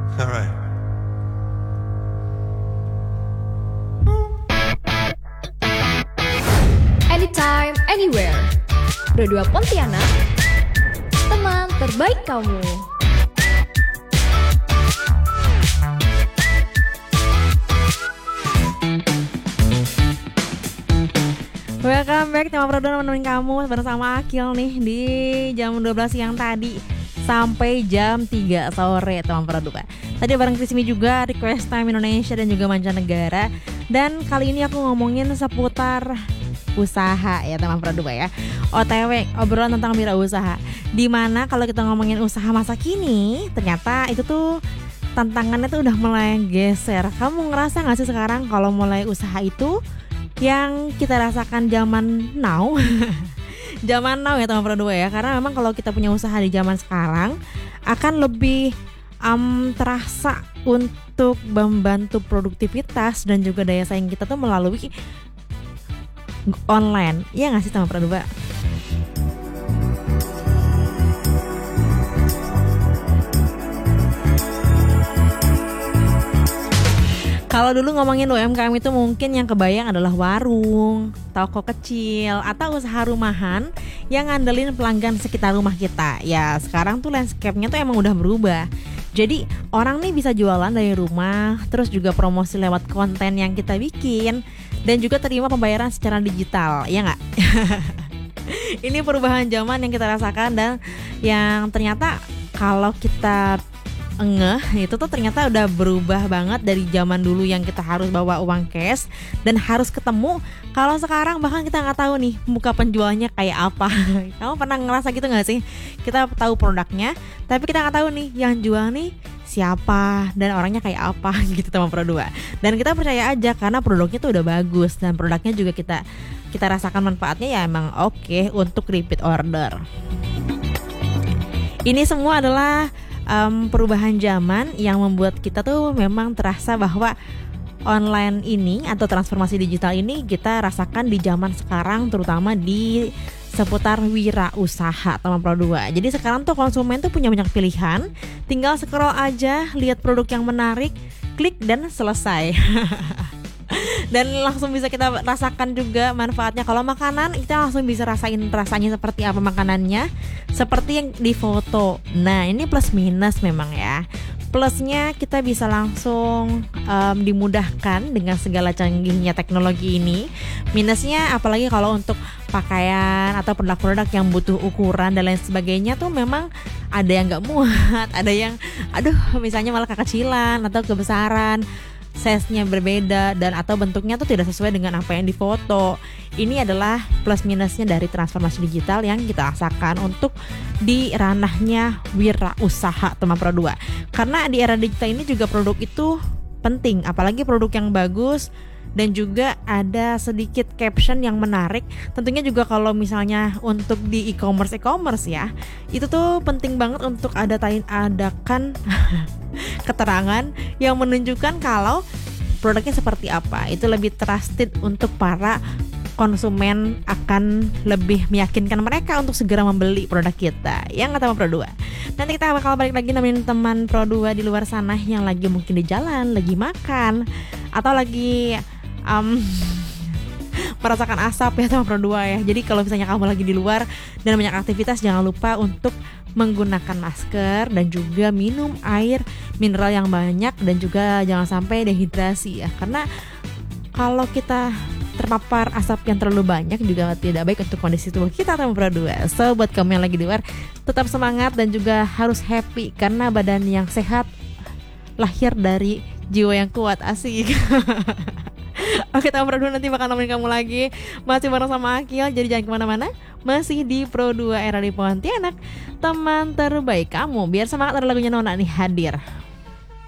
Alright. Anytime, anywhere. Pro2 Pontianak, teman terbaik kamu. Welcome back, tema Pro2 menemuin kamu bersama Akil nih di jam 12 siang tadi sampai jam 3 sore, teman Pro2. Tadi bareng Krismi juga, Request Time Indonesia dan juga mancanegara. Dan kali ini aku ngomongin seputar usaha ya teman Pro2 ya. OTW, obrolan tentang wirausaha. Dimana kalau kita ngomongin usaha masa kini, ternyata itu tuh tantangannya tuh udah mulai geser. Kamu ngerasa gak sih sekarang kalau mulai usaha itu yang kita rasakan zaman now zaman now ya teman Pro2 ya. Karena memang kalau kita punya usaha di zaman sekarang akan lebih terasa untuk membantu produktivitas dan juga daya saing kita tuh melalui online. Iya gak sih teman Pro2? Kalau dulu ngomongin UMKM itu mungkin yang kebayang adalah warung, toko kecil, atau usaha rumahan yang ngandelin pelanggan sekitar rumah kita. Ya sekarang tuh landscape-nya tuh emang udah berubah. Jadi orang nih bisa jualan dari rumah, terus juga promosi lewat konten yang kita bikin, dan juga terima pembayaran secara digital, ya nggak? Ini perubahan zaman yang kita rasakan dan yang ternyata kalau kita itu tuh ternyata udah berubah banget dari zaman dulu yang kita harus bawa uang cash dan harus ketemu. Kalau sekarang bahkan kita nggak tahu nih muka penjualnya kayak apa. Kamu pernah ngerasa gitu nggak sih? Kita tahu produknya, tapi kita nggak tahu nih yang jual nih siapa dan orangnya kayak apa gitu teman Pro2. Dan kita percaya aja karena produknya tuh udah bagus dan produknya juga kita rasakan manfaatnya ya emang oke untuk repeat order. Ini semua adalah perubahan zaman yang membuat kita tuh memang terasa bahwa online ini atau transformasi digital ini kita rasakan di zaman sekarang, terutama di seputar wirausaha teman Pro2. Jadi sekarang tuh konsumen tuh punya banyak pilihan, tinggal scroll aja, lihat produk yang menarik, klik dan selesai. Dan langsung bisa kita rasakan juga manfaatnya. Kalau makanan kita langsung bisa rasain rasanya seperti apa makanannya, seperti yang di foto. Nah ini plus minus memang ya. Plusnya kita bisa langsung dimudahkan dengan segala canggihnya teknologi ini. Minusnya apalagi kalau untuk pakaian atau produk-produk yang butuh ukuran dan lain sebagainya tuh memang ada yang gak muat, ada yang misalnya malah kekecilan atau kebesaran, size-nya berbeda dan atau bentuknya tuh tidak sesuai dengan apa yang difoto. Ini adalah plus minusnya dari transformasi digital yang kita rasakan untuk di ranahnya wirausaha teman Pro2. Karena di era digital ini juga produk itu penting, apalagi produk yang bagus dan juga ada sedikit caption yang menarik. Tentunya juga kalau misalnya untuk di e-commerce ya, itu tuh penting banget untuk adakan keterangan yang menunjukkan kalau produknya seperti apa. Itu lebih trusted untuk para konsumen, akan lebih meyakinkan mereka untuk segera membeli produk kita. Yang kata Pro2. Nanti kita bakal balik lagi nemenin teman Pro2 di luar sana yang lagi mungkin di jalan, lagi makan, atau lagi merasakan asap ya teman Pro2 ya. Jadi kalau misalnya kamu lagi di luar dan banyak aktivitas, jangan lupa untuk menggunakan masker dan juga minum air mineral yang banyak dan juga jangan sampai dehidrasi ya. Karena kalau kita terpapar asap yang terlalu banyak juga tidak baik untuk kondisi tubuh kita teman Pro2. So buat kamu yang lagi di luar, tetap semangat dan juga harus happy karena badan yang sehat lahir dari jiwa yang kuat. Asik. Oke teman Pro2, nanti bakal nemenin kamu lagi masih bareng sama Akil. Jadi jangan kemana-mana, masih di Pro2 era di Pontianak, teman terbaik kamu. Biar semangat, ada lagunya Nona nih hadir.